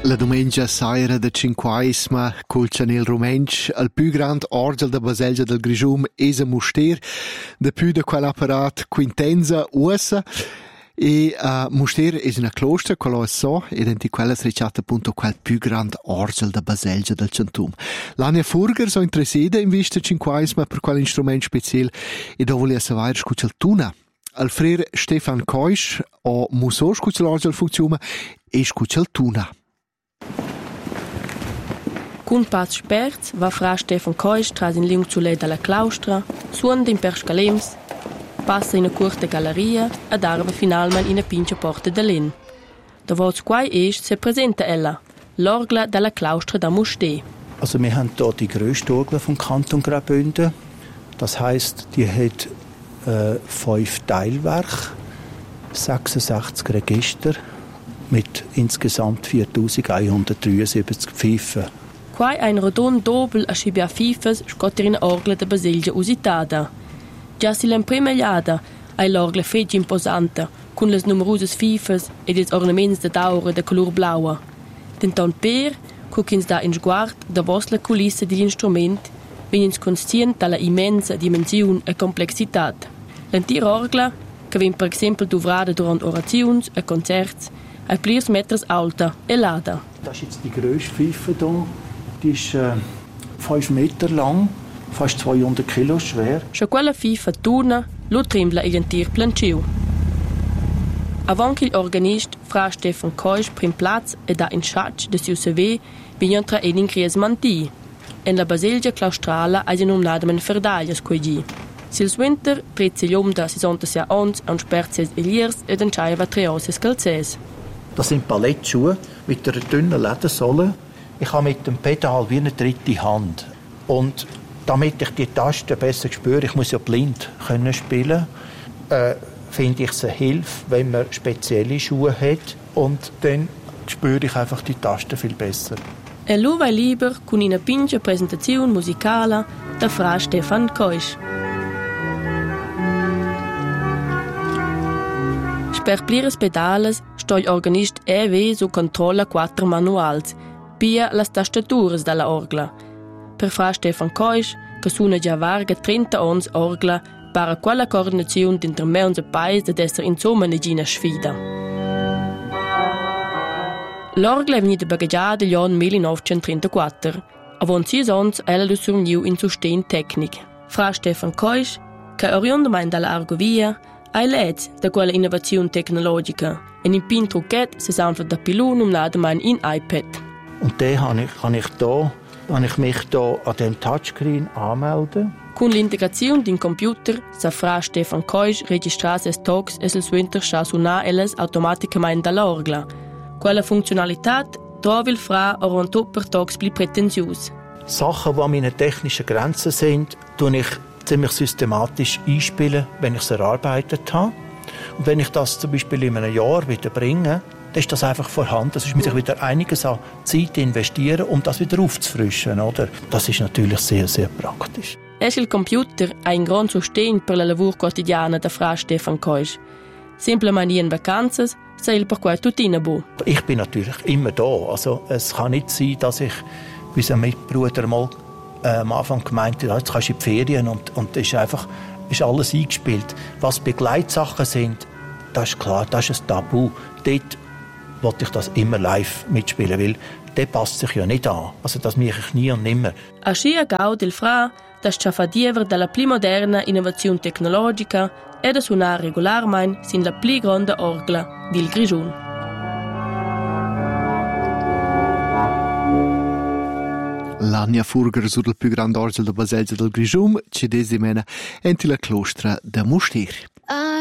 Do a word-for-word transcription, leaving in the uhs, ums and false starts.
La domenica sera de cinquaisma col Chanel Rumensch, il più grande orgel da Baselgia del Grischum es a Muster, de più de quell'apparat quintenza ussa. E uh, Muster es una closta, quello è so, ed enti quella sricciata appunto quel più grande orgel da Baselgia del Centum. L'Ania Furger so interessata in vista cinquaisma per quell'instrument speciale e dove volia sapere scuccia il tuna. Al frer Stefan Keusch o Musso scuccia l'orgel funziona e scuccia il tuna. Cun pas sperts va fra Stefan Keusch tras in Liung Zulet dalla claustra, suonda in per scalems, passa in una curta galleria ed arriva finalmente in una pincia porta da Len. Da voz quai est se presenta ella, l'orgla dalla claustra da Muster. Also wir haben hier die grösste Orgel vom Kanton Graubünden. Das heisst, die hat äh, fünf Teilwerke, sechsundsechzig Register mit insgesamt viertausendeinhundertdreiundsiebzig Pfeifen. Quai ein rodon dobel a scibia fifas scotter in orgla da Baselgia usitada. Già si l'impremeliada ai l'orgla feggia imposanta, con les numerosas fifas ed ils ornaments de daura de color blaua. Denton per, cucins da in sguard da vos la culissa di l'instrument, venins conscient dalla immensa dimensiun e complexitad. L'antir orgla, che vien per exempel duvrada durant oraziuns e concerts, ai pliers meters alta e lada. Das ist jetzt die grösste Pfeife hier. Die ist äh, fünf Meter lang, fast zweihundert Kilo schwer. Scho quella fifa turna, lo trembla il antir planciu. Avant che l'organist fra Stefan Keusch prim Platz e da in schatz de siu C V vignon tra en in cries manti. En la Baselgia claustrala ha si nomnademen ferdaglias quegi. Sils winter prezzi l'om da sessantasei ans an sperzies eliers ed entscheiva treoses calzes. Das sind Ballettschuhe mit einer dünnen Ledersohle. Ich habe mit dem Pedal wie eine dritte Hand. Und damit ich die Tasten besser spüre, ich muss ja blind können spielen, äh, finde ich es eine Hilfe, wenn man spezielle Schuhe hat. Und dann spüre ich einfach die Tasten viel besser. E lu vai lieber con una pincha presentazione musicale da fra Stefan Keusch. Per plires pedales sto il organist E V su controlla quattro manuals, pia las tastaturas dalla orgla. Per fra Stefan Keusch, che suona già varga trenta ons orgla, para quella coordinazione dintre me und pais ed esser insomma negina sfida. L'orgla è venuta bagaggiata negli anni millenovecentotrentaquattro, avon sis ons ella lu surniu in sustain tecnic. Fra Stefan Keusch, che oriundamein dalla Argovia, hai leds da quella innovazione tecnologica e in pin truchet se sanfla da pilun umnademein in iPad. Und dann habe ich, habe ich, da, habe ich mich da an dem Touchscreen anmelden. Con l'integrazione din computer sa fra Stefan Keusch registrase es talks es il winter scha suona elles automaticamente dall'orgla. Quella funzionalität trovi fra oranto per talks pli pretensius. Sachen, die an meinen technischen Grenzen sind, tue ich ziemlich systematisch einspielen, wenn ich es erarbeitet habe. Und wenn ich das zum Beispiel in einem Jahr wieder bringe, dann ist das einfach vorhanden. Das ist, muss ich wieder einiges an Zeit investieren, um das wieder aufzufrischen, oder? Das ist natürlich sehr, sehr praktisch. Es il computer ha un gran sostegno per la lavur quotidiana da fra Stefan Keusch. Simplemente in Vacanzas sei il per quel tutina bu. Ich bin natürlich immer da. Also es kann nicht sein, dass ich, wie sein Mitbruder mal äh, am Anfang gemeint hat, jetzt kannst du in die Ferien und, und ist einfach ist alles eingespielt. Was Begleitsachen sind, das ist klar, das ist ein Tabu. Dort wollte ich das immer live mitspielen, weil der passt sich ja nicht an. Also das mache ich nie und nimmer. A scia gaudel fra, das sciafadiever dalla pli moderna innovazione tecnologica e da suonar regolarmein sin la pli grande orgla dil Grischun. L'Ania Furger sur il più grande orgel da Baselgia del Grischum, ci desimena enti la clostra da Muster.